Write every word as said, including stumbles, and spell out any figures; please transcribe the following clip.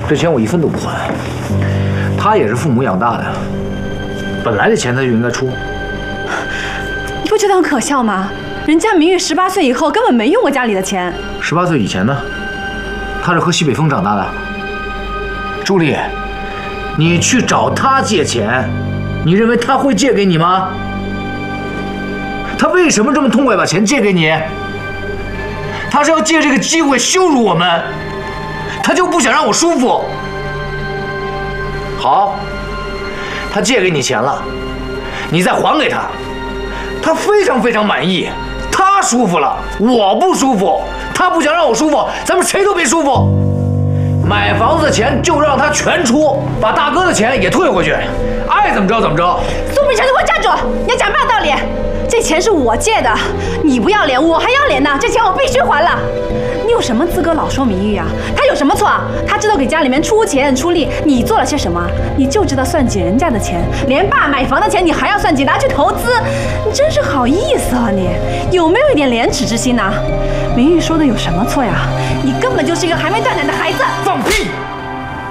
这钱我一分都不还。他也是父母养大的，本来这钱他就应该出。 你不觉得很可笑吗？人家明玉十八岁以后根本没用过家里的钱。 十八岁以前呢？他是喝西北风长大的。朱莉，你去找他借钱，你认为他会借给你吗？他为什么这么痛快把钱借给你？他是要借这个机会羞辱我们，他就不想让我舒服。好，他借给你钱了，你再还给他，他非常非常满意，他舒服了，我不舒服，他不想让我舒服，咱们谁都别舒服。买房子的钱就让他全出，把大哥的钱也退回去，爱怎么着怎么着。 苏明成，你给我站住！你要讲嘛道理？这钱是我借的，你不要脸，我还要脸呢。这钱我必须还了。你有什么资格老说明玉啊？他有什么错？他知道给家里面出钱出力，你做了些什么？你就知道算计人家的钱，连爸买房的钱你还要算计，拿去投资，你真是好意思啊！你有没有一点廉耻之心呢？明玉说的有什么错呀？你根本就是一个还没断奶的孩子！ 放屁！